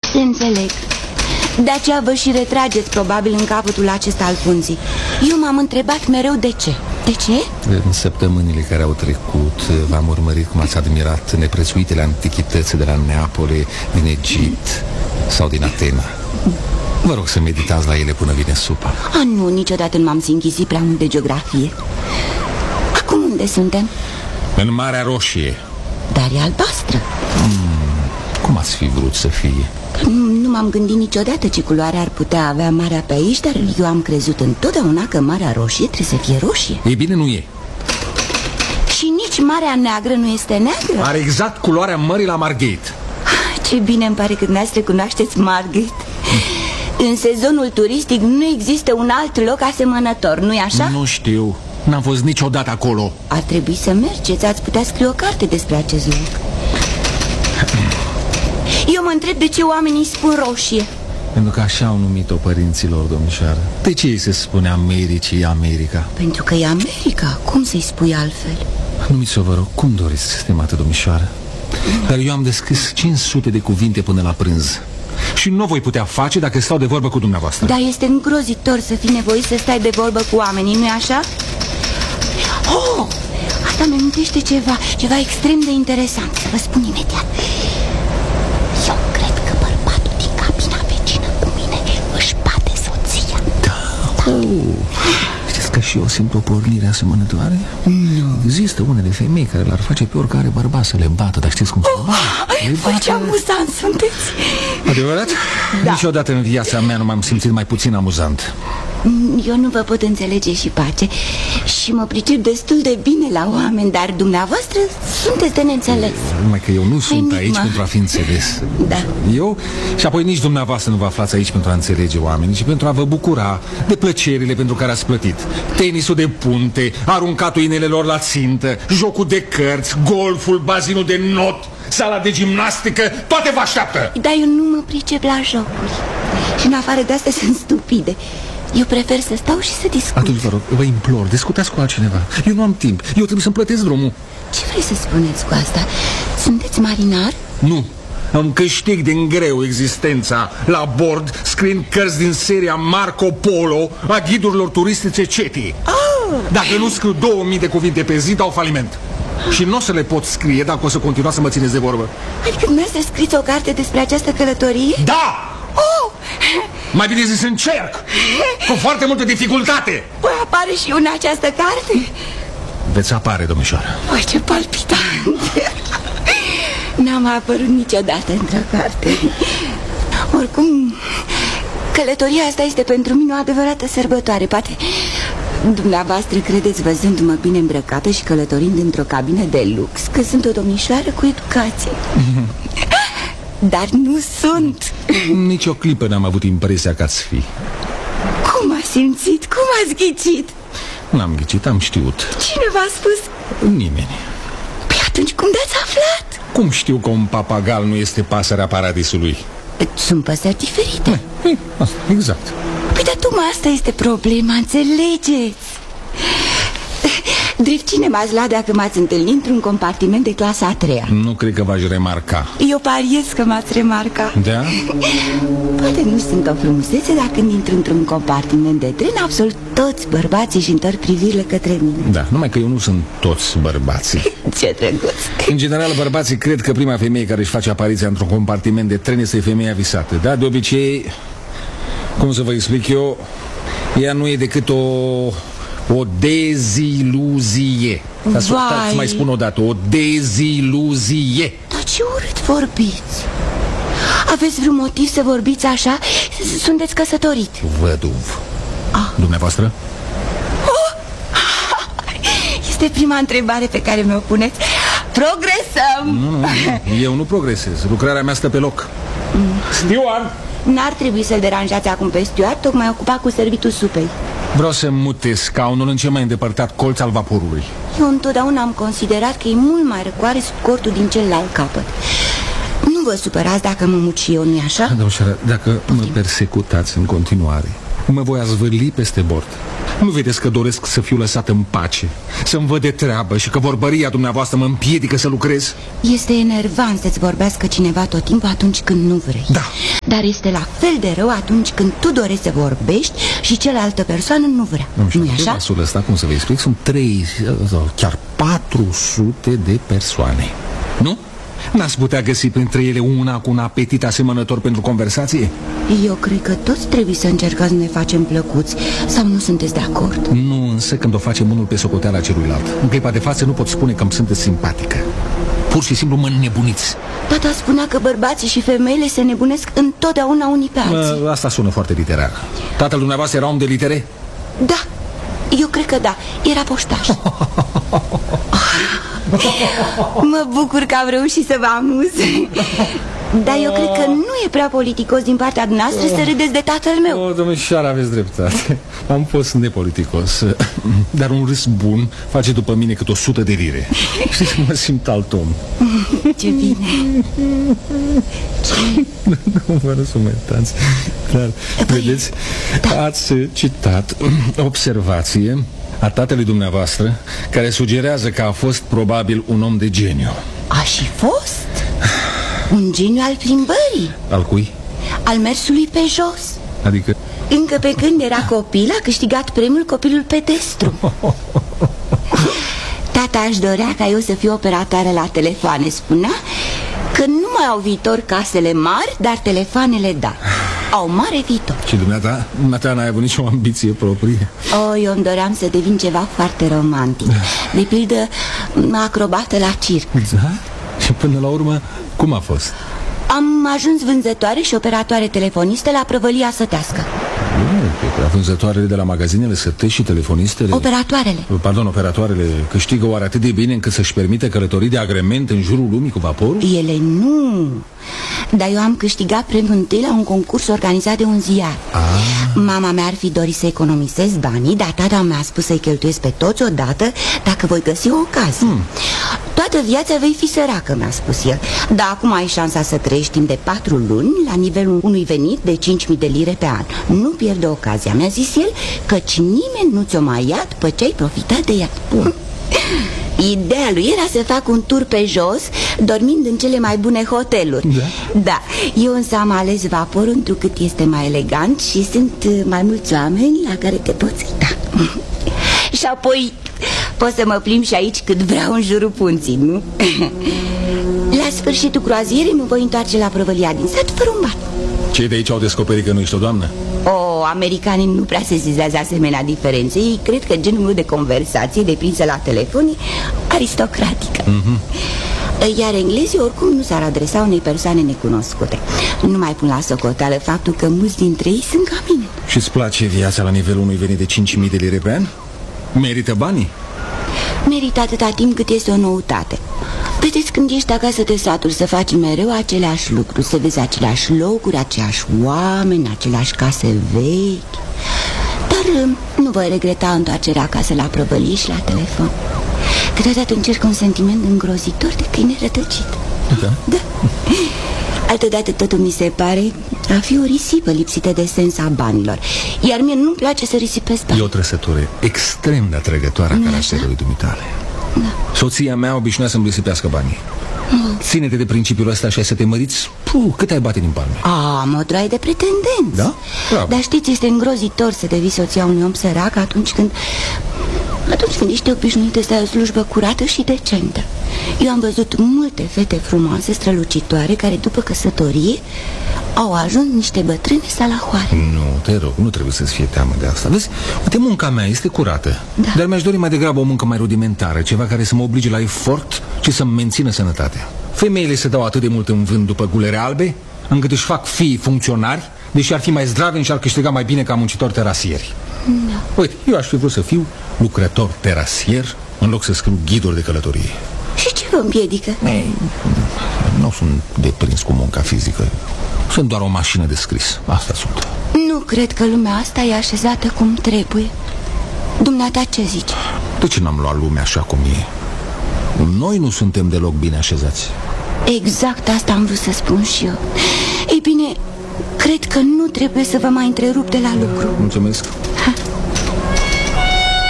Înțeleg. De aceea vă și retrageți probabil în capătul acesta al punții. Eu m-am întrebat mereu de ce. De ce? În săptămânile care au trecut v-am urmărit cum ați admirat neprețuitele antichități de la Neapole, din Egipt sau din Atena. Vă rog să meditați la ele până vine supa. Nu, niciodată nu m-am închizit prea mult de geografie. Acum unde suntem? În Marea Roșie. Dar e albastră. Cum ați fi vrut să fie? Nu m-am gândit niciodată ce culoare ar putea avea marea pe aici, dar eu am crezut întotdeauna că Marea Roșie trebuie să fie roșie. Ei bine, nu e. Și nici Marea Neagră nu este neagră? Are exact culoarea mării la Margate. Ce bine îmi pare că dumneavoastră cunoașteți Margate. În sezonul turistic nu există un alt loc asemănător, nu-i așa? Nu știu, n-am fost niciodată acolo. Ar trebui să mergeți, ați putea scrie o carte despre acest loc. Eu mă întreb de ce oamenii spun roșie. Pentru că așa au numit-o părinților, domnișoară. De ce ei se spune Americii America? Pentru că e America, cum să-i spui altfel? Numiți-o, vă rog, cum doriți, stimată domnișoară. Dar eu am descris 500 de cuvinte până la prânz. Și nu o voi putea face dacă stau de vorbă cu dumneavoastră. Dar este îngrozitor să fii nevoit să stai de vorbă cu oamenii, nu-i așa? Oh, asta mi amintește ceva extrem de interesant. Să vă spun imediat. Eu cred că bărbatul din cabina vecină cu mine își bate soția. Da. Știți că și eu simt o pornire asemănătoare? Nu. Există unele femei care l-ar face pe oricare bărbat să le bată, dar știți cum se bate? Ce amuzant sunteți. Adevărat? Da. Niciodată în viața mea nu m-am simțit mai puțin amuzant. Eu nu vă pot înțelege și pace. Și mă pricep destul de bine la oameni, dar dumneavoastră sunteți de neînțeles. Numai că eu nu sunt aici pentru a fi înțeles. Da. Eu și apoi nici dumneavoastră nu vă aflați aici pentru a înțelege oamenii, ci pentru a vă bucura de plăcerile pentru care ați plătit. Tenisul de punte, aruncatul inelelor la țintă, jocul de cărți, golful, bazinul de not, sala de gimnastică, toate vă așteaptă. Dar eu nu mă pricep la jocuri. Și în afară de astea sunt stupide. Eu prefer să stau și să discut. Atunci vă rog, vă implor, discutați cu altcineva. Eu nu am timp, eu trebuie să-mi plătesc drumul. Ce vrei să spuneți cu asta? Sunteți marinar? Nu, îmi câștig din greu existența la bord, scriind cărți din seria Marco Polo a ghidurilor turistice CETI. Dacă nu scriu 2000 de cuvinte pe zi, dau faliment. Și nu o să le pot scrie dacă o să continuați să mă țineți de vorbă. Adică dumneavoastră scriți o carte despre această călătorie? Da! Mai bine zis încerc, cu foarte multă dificultate. Păi apare și eu în această carte? Veți apare, domnișoară. Păi ce palpitant. N-am apărut niciodată într-o carte. Oricum, călătoria asta este pentru mine o adevărată sărbătoare. Poate dumneavoastră credeți, văzându-mă bine îmbrăcată și călătorind într-o cabină de lux, că sunt o domnișoară cu educație. Dar nu sunt. Nici o clipă n-am avut impresia că ați fi. Cum a simțit? Cum ați ghicit? N-am ghicit, am știut. Cine v-a spus? Nimeni. Păi atunci cum de-ați aflat? Cum știu că un papagal nu este pasărea paradisului? Sunt păsări diferite. Asta, exact. Păi dar tocmai asta este problema, înțelegeți? Drept cine m-ați luat dacă m-ați întâlnit într-un compartiment de clasa a treia? Nu cred că v-aș remarca. Eu pariez că m-ați remarcat. Da? Poate nu sunt o frumusețe, dar când intru într-un compartiment de tren, absolut toți bărbații își întorc privirile către mine. Da, numai că eu nu sunt toți bărbații. Ce drăguț. În general, bărbații cred că prima femeie care își face apariția într-un compartiment de tren este femeia visată. Da, de obicei, cum să vă explic eu, ea nu e decât o deziluzie. Să mai spun o dată, o deziluzie. Dar ce urât vorbiți. Aveți vreun motiv să vorbiți așa? Sunteți căsătorit? Văduv. Dumneavoastră? Este prima întrebare pe care mi-o puneți. Progresăm. Nu, eu nu progresez. Lucrarea mea stă pe loc. Steward! N-ar trebui să-l deranjați acum pe Steward, tocmai ocupat cu servitul supei. Vreau să mutez scaunul în cel mai îndepărtat colț al vaporului. Eu întotdeauna am considerat că e mult mai răcoare sub cortul din celălalt capăt. Nu vă supărați dacă mă mut și eu, nu-i așa? Domnișoară, dacă mă persecutați în continuare, mă voi azvârli peste bord. Nu vedeți că doresc să fiu lăsat în pace, să-mi văd de treabă și că vorbăria dumneavoastră mă împiedică să lucrez? Este enervant să-ți vorbească cineva tot timpul atunci când nu vrei. Da. Dar este la fel de rău atunci când tu dorești să vorbești și cealaltă persoană nu vrea. Nu-i așa? Masul ăsta, cum să vă explic, sunt 3, chiar 400 de persoane. Nu? N-ați putea găsi printre ele una cu un apetit asemănător pentru conversație? Eu cred că toți trebuie să încercăm să ne facem plăcuți. Sau nu sunteți de acord? Nu, însă când o facem unul pe socoteala celuilalt. În clipa de față nu pot spune că îmi sunteți simpatică. Pur și simplu mă înnebuniți. Tata spunea că bărbații și femeile se nebunesc întotdeauna unii pe alții. Asta sună foarte literar. Tatăl dumneavoastră era om de litere? Da, eu cred că da, era poștaș. Mă bucur că am reușit să vă amuz. Dar eu cred că nu e prea politicos din partea noastră să râdeți de tatăl meu. Domnișoara, aveți dreptate. Am fost nepoliticos. Dar un râs bun face după mine cât 100 de lire. Știți, mă simt alt om. Ce bine. Nu vă răsumentați. Dar, vedeți, ați citat observație a tatălui dumneavoastră, care sugerează că a fost probabil un om de geniu. A și fost un geniu al plimbării. Al cui? Al mersului pe jos. Adică? Încă pe când era copil a câștigat premiul Copilul Pedestru. Tata își dorea ca eu să fiu operatoare la telefoane. Spunea că nu mai au viitor casele mari, dar telefoanele da. Au mare viitor. Și dumneata n-ai avut nicio ambiție proprie? Eu îmi doream să devin ceva foarte romantic. De pildă, acrobată la circ. Da? Și până la urmă, cum a fost? Am ajuns vânzătoare și operatoare telefoniste la prăvălia sătească. Vânzătoarele de la magazinele sătești și telefonistele... Operatoarele câștigă oare atât de bine încât să-și permită călătorii de agrement în jurul lumii cu vaporul? Ele nu. Dar eu am câștigat premiul întâi la un concurs organizat de un ziar. Mama mea ar fi dorit să economisesc banii, dar tata mi-a spus să-i cheltuiesc pe toți odată dacă voi găsi o ocazie. Toată viața vei fi săracă, mi-a spus el. Dar acum ai șansa să trăiești timp de 4 luni la nivelul unui venit de 5.000 de lire pe an. Nu pierde ocazia, mi-a zis el, căci nimeni nu ți-o mai ia după ce ai profitat de ea. Ideea lui era să fac un tur pe jos, dormind în cele mai bune hoteluri. Da, eu însă am ales vaporul întrucât este mai elegant și sunt mai mulți oameni la care te poți uita. Și apoi pot să mă plimb și aici cât vreau în jurul punții, nu? La sfârșitul croazierii mă voi întoarce la prăvălia din sat fără un ban. Cei de aici au descoperit că nu ești o doamnă? Americanii nu prea se zizează asemenea diferențe. Ei cred că genul meu de conversație deprinsă la telefon e aristocratică. Iar englezii oricum nu s-ar adresa unei persoane necunoscute. Nu mai pun la socoteală faptul că mulți dintre ei sunt ca mine. Și-ți place viața la nivelul unui venit de 5.000 de lire pe an? Merită banii? Merită atâta timp cât este o noutate. Vedeți, când ești acasă te saturi să faci mereu aceleași lucruri, să vezi aceleași locuri, aceiași oameni, aceleași case vechi. Dar nu voi regreta întoarcerea acasă la prăvălie și la telefon. Câteodată încerc un sentiment îngrozitor de câine rătăcit. Da. Altădată totul mi se pare a fi o risipă lipsită de sens a banilor. Iar mie nu-mi place să risipesc bani. E o trăsătură extrem de atrăgătoare a caracterului dumitale. Soția mea obișnuia să-mi risipească banii. Ține-te de principiul ăsta și ai să te măriți. Cât ai bate din palme? Mă droai de pretendenți. Da? Bravo. Dar știți, este îngrozitor să devii soția unui om sărac atunci când ești obișnuită să ai o slujbă curată și decentă. Eu am văzut multe fete frumoase, strălucitoare, care după căsătorie au ajuns niște bătrâne salahoare. Nu, te rog, nu trebuie să-ți fie teamă de asta. Vezi, uite, munca mea este curată, dar mi-aș dori mai degrabă o muncă mai rudimentară, ceva care să mă oblige la efort și să-mi mențină sănătatea. Femeile se dau atât de mult în vânt după gulere albe, încât își fac fii funcționari, deși ar fi mai zdraveni și ar câștiga mai bine ca muncitori terasieri. Uite, eu aș fi vrut să fiu lucrător terasier în loc să scriu ghiduri de călătorie. Și ce vă împiedică? Nu sunt deprins cu munca fizică. Sunt doar o mașină de scris. Asta sunt. Nu cred că lumea asta e așezată cum trebuie. Dumneata ce zici? De ce n-am luat lumea așa cum e? Noi nu suntem deloc bine așezați. Exact asta am vrut să spun și eu. Ei bine, cred că nu trebuie să vă mai întrerup de la lucru. Mulțumesc.